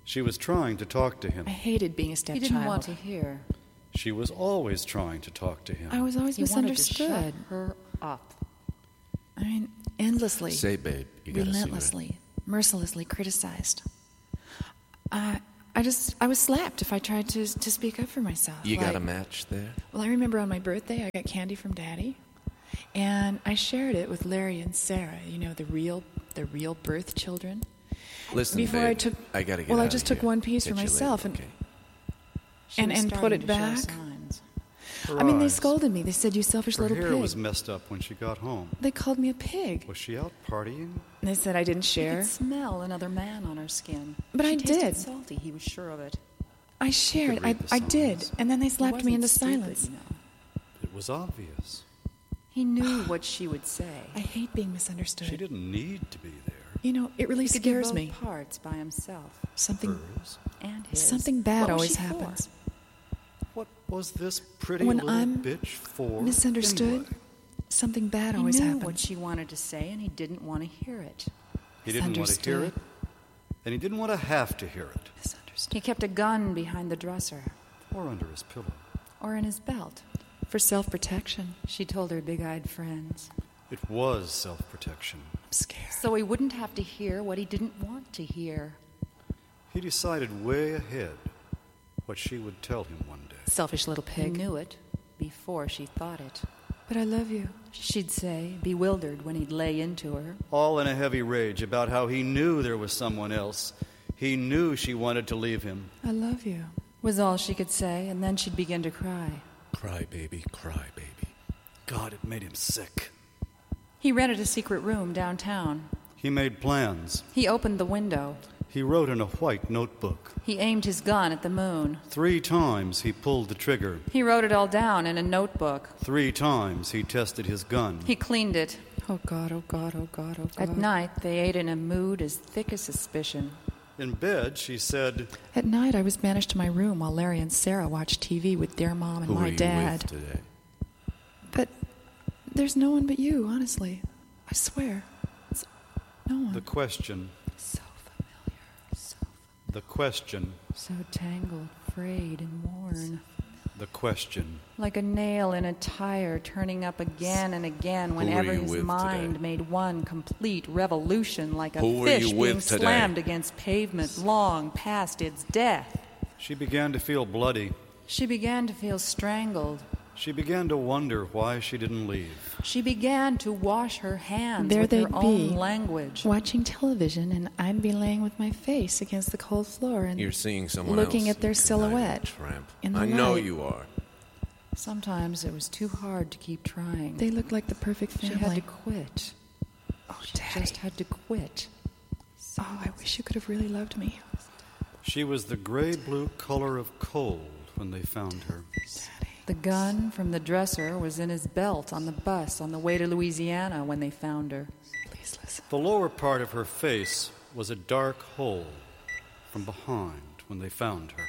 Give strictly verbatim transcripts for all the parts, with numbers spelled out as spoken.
She was trying to talk to him. I hated being a stepchild. He didn't want to hear. She was always trying to talk to him. I was always He misunderstood. wanted to shut her up. I mean, endlessly. Say, babe, you got a relentlessly, mercilessly criticized. I, I just, I was slapped if I tried to to speak up for myself. You like, got a match there? Well, I remember on my birthday, I got candy from Daddy, and I shared it with Larry and Sarah. You know, the real, the real birth children. Listen, Before babe, I took, I gotta get well, out I just of took here. one piece Catch for you myself, later, and okay? She and was and put starting it to show back. signs. Her I mean, they eyes. scolded me. They said, "You selfish Her little hair pig." was messed up when she got home. They called me a pig. Was she out partying? And they said I didn't She share. could smell another man on her skin. But she I tasted did. salty. He was sure of it. I shared. could I, read the I did. signs. And then they He slapped me wasn't into stupid, silence. you know. It was obvious. He knew what she would say. I hate being misunderstood. She didn't need to be there. You know, it really He could do scares both me. parts by himself Something, Hers. and his. something bad What was always she for? happens. What was this pretty When little I'm bitch for? Misunderstood. anyway? Something bad He always knew happens. what she wanted to say, and he didn't want to hear it. He didn't want to hear it, Misunderstood. and he didn't want to have to hear it. Misunderstood. He kept a gun behind the dresser Or under his pillow. or in his belt. For self-protection. She told her big-eyed friends. It was self-protection. I'm scared. So he wouldn't have to hear what he didn't want to hear. He decided way ahead what she would tell him one day. Selfish little He pig. knew it before she thought it. But I love you. She'd say, bewildered when he'd lay into her. All in a heavy rage about how he knew there was someone else. He knew she wanted to leave him. I love you. Was all she could say, and then she'd begin to cry. Cry, baby, cry, baby. God, it made him sick. He rented a secret room downtown. He made plans. He opened the window. He wrote in a white notebook. He aimed his gun at the moon. Three times he pulled the trigger. He wrote it all down in a notebook. Three times he tested his gun. He cleaned it. Oh, God, oh, God, oh, God, oh, God. At night, they ate in a mood as thick as suspicion. In bed, she said, At night, I was banished to my room while Larry and Sarah watched T V with their mom and Who my are you dad. with today? But there's no one but you, honestly. I swear. It's no one. the question, So familiar. So, the question, so tangled, frayed, and worn. the question. Like a nail in a tire turning up again and again whenever you his with mind today? made one complete revolution, like a Who are fish you being with today? slammed against pavement long past its death. She began to feel bloody. She began to feel strangled. She began to wonder why she didn't leave. She began to wash her hands There with her they'd own be, language. watching television, and I'd be laying with my face against the cold floor and You're seeing someone looking else at their tonight, silhouette Tramp. in the I know light. you are. Sometimes it was too hard to keep trying. They looked like the perfect She family. had to quit. Oh, She Daddy. just had to quit. Oh, I wish you could have really loved me. She was the gray-blue color of cold when they found her. Daddy. The gun from the dresser was in his belt on the bus on the way to Louisiana when they found her. Please listen. The lower part of her face was a dark hole from behind when they found her.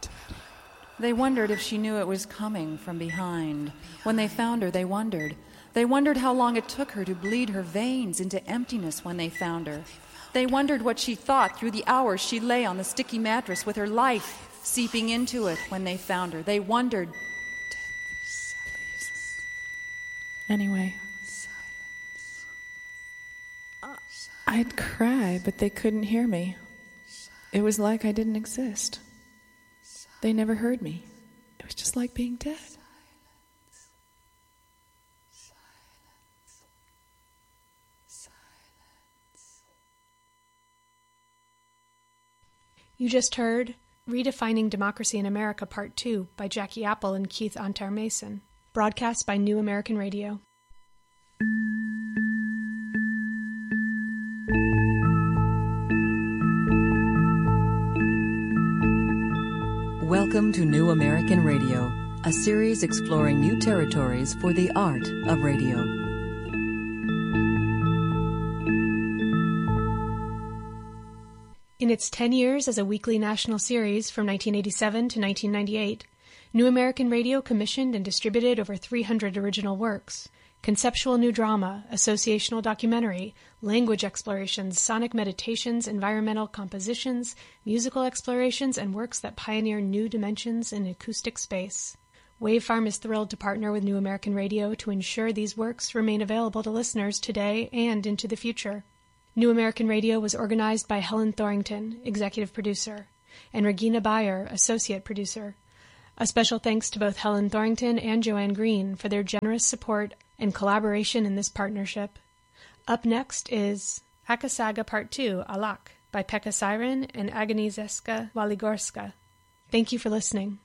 They wondered if she knew it was coming from behind. When they found her, they wondered. They wondered how long it took her to bleed her veins into emptiness when they found her. They wondered what she thought through the hours she lay on the sticky mattress with her life seeping into it when they found her. They wondered. Anyway. I'd cry, but they couldn't hear me. It was like I didn't exist. They never heard me. It was just like being dead. You just heard Redefining Democracy in America Part two by Jackie Apple and Keith Antar Mason, broadcast by New American Radio. Welcome to New American Radio, a series exploring new territories for the art of radio. In its ten years as a weekly national series from nineteen eighty-seven to nineteen ninety-eight, New American Radio commissioned and distributed over three hundred original works, conceptual new drama, associational documentary, language explorations, sonic meditations, environmental compositions, musical explorations, and works that pioneer new dimensions in acoustic space. Wavefarm is thrilled to partner with New American Radio to ensure these works remain available to listeners today and into the future. New American Radio was organized by Helen Thorington, executive producer, and Regina Bayer, associate producer. A special thanks to both Helen Thorington and Joanne Green for their generous support and collaboration in this partnership. Up next is Akasaga Part two, Alak, by Pekka Siren and Agnieszka Waligorska. Thank you for listening.